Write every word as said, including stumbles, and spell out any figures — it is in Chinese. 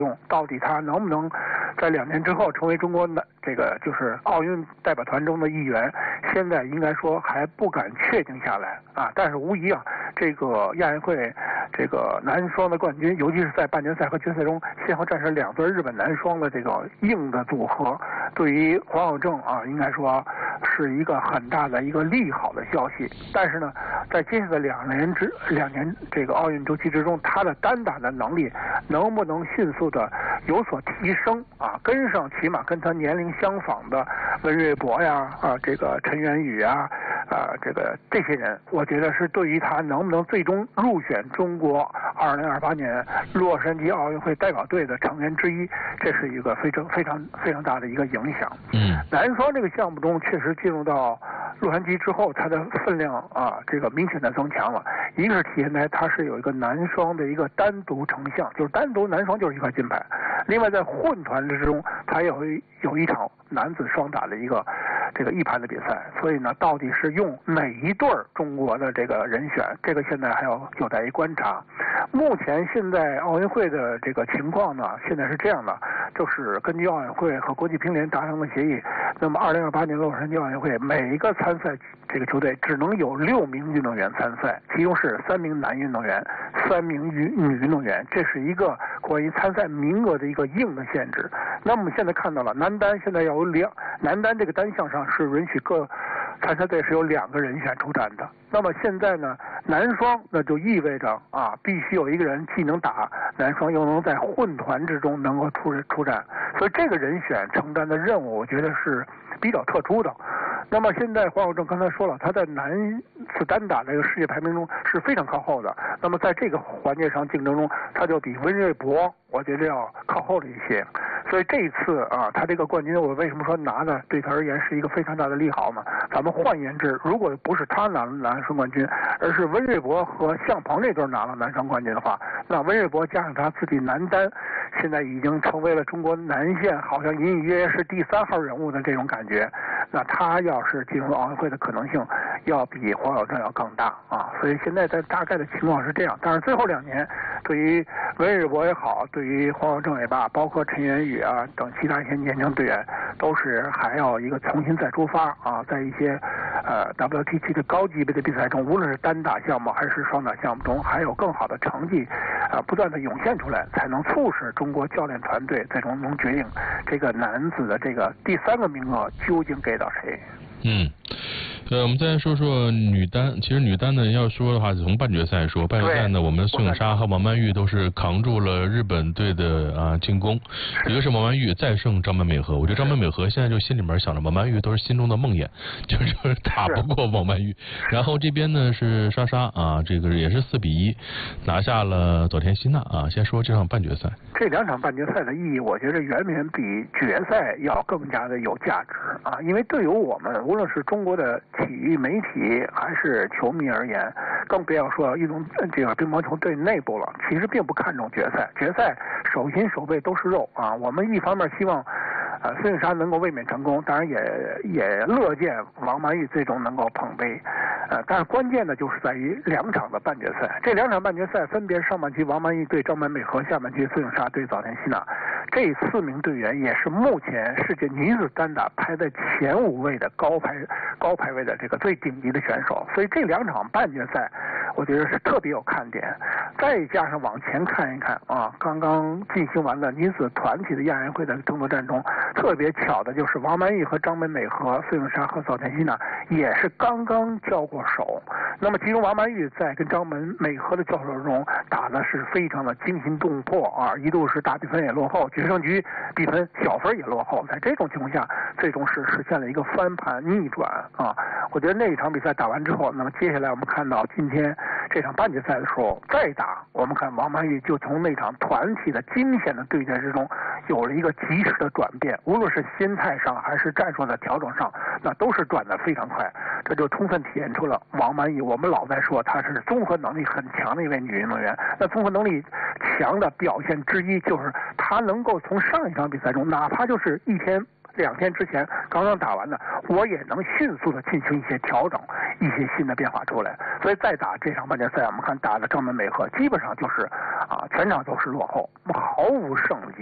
用，到底他能不能在两年之后成为中国的这个就是奥运代表团中的一员，现在应该说还不敢确定下来啊。但是无疑啊，这个亚运会这个男双的冠军，尤其是在半决赛和决赛中先后战胜两对日本男双的这个硬的组合，对于黄晓正啊，应该说是一个很大的一个利好的消息。但是呢，在接下来两年之两年这个奥运周期之中，他的单打的能力能不能迅速的有所提升啊，跟上起码跟他年龄相仿的温瑞博呀啊这个陈元宇啊啊这个这些人，我觉得是对于他能不能最终入选中国二零二八年洛杉矶奥运会代表队的成员之一，这是一个非常非常非常大的一个影响。 嗯， 男双这个项目中确实进入到洛杉矶之后，它的分量啊，这个明显的增强了。一个是体现在它是有一个男双的一个单独成项，就是单独男双就是一块金牌。另外在混团之中，它有有一场男子双打的一个这个一盘的比赛。所以呢，到底是用哪一对中国的这个人选，这个现在还要有待于观察。目前现在奥运会的这个情况呢，现在是这样的，就是根据奥运会和国际乒联达成的协议，那么二零二八年洛杉矶奥运会每一个参赛这个球队只能有六名运动员参赛，其中是三名男运动员，三名女女运动员，这是一个关于参赛名额的一个硬的限制。那么我们现在看到了男单现在要有两，男单这个单项上是允许各参赛队是有两个人选出战的。那么现在呢，男双那就意味着啊，必须有一个人既能打男双，又能在混团之中能够出出战。所以这个人选承担的任务，我觉得是比较特殊的。那么现在黄晓正刚才说了，他在男子单打这个世界排名中是非常靠后的。那么在这个环节上竞争中，他就比温瑞博我觉得要靠后了一些。所以这一次啊，他这个冠军，我为什么说拿的对他而言是一个非常大的利好呢？咱们换言之，如果不是他拿了男双冠军，而是温瑞博和向鹏这对拿了男双冠军的话，那温瑞博加上他自己男单，现在已经成为了中国男线好像隐隐约约是第三号人物的这种感觉。那他要是进入奥运会的可能性，要比黄晓正要更大啊。所以现在在大概的情况是这样。但是最后两年，对于温瑞博也好，对于黄晓正也罢，包括陈元宇啊等其他一些年轻队员，都是还要一个重新再出发啊，在一些呃 W T 七的高级别的比赛中，无论是单打项目还是双打项目中，还有更好的成绩啊不断的涌现出来，才能促使中国教练团队最终能决定这个男子的这个第三个名额究竟给到谁。 嗯，呃，我们再说说女单。其实女单呢，要说的话，从半决赛说，半决赛呢，我们孙颖莎和王曼玉都是扛住了日本队的啊进攻。一个是王曼玉再胜张本美和，我觉得张本美和现在就心里面想着王曼玉都是心中的梦魇，就是打不过王曼玉。然后这边呢是莎莎啊，这个也是四比一拿下了佐田希娜啊。先说这场半决赛， 这两场半决赛的意义，我觉得远远比决赛要更加的有价值啊，因为对于我们。无论是中国的体育媒体还是球迷而言，更不要说运动这个乒乓球队内部了，其实并不看重决赛。决赛手心手背都是肉啊！我们一方面希望，呃，孙颖莎能够卫冕成功，当然也也乐见王曼玉最终能够捧杯，呃，但是关键的就是在于两场的半决赛。这两场半决赛分别是上半区王曼玉对张本美和，下半区孙颖莎对早田希娜。这四名队员也是目前世界女子单打排在前五位的高排高排位的这个最顶级的选手，所以这两场半决赛，我觉得是特别有看点。再加上往前看一看啊，刚刚进行完的女子团体的亚运会的争夺战中，特别巧的就是王曼玉和张本美和、孙颖莎和早田希娜也是刚刚交过手。那么其中王曼玉在跟张本美和的交手中打的是非常的惊心动魄啊，一度是大比分也落后，决胜局比分小分也落后，在这种情况下，最终是实现了一个翻盘逆转啊！我觉得那一场比赛打完之后，那么接下来我们看到今天这场半决赛的时候再打，我们看王曼玉就从那场团体的惊险的对决之中有了一个及时的转变，无论是心态上还是战术的调整上，那都是转得非常快，这就充分体现出了王曼玉。我们老在说她是综合能力很强的一位女运动员，那综合能力强的表现之一就是她能够从上一场比赛中，哪怕就是一天两天之前刚刚打完的，我也能迅速的进行一些调整，一些新的变化出来。所以再打这场半决赛，我们看打的张本美和基本上就是啊，全场都是落后，毫无胜利。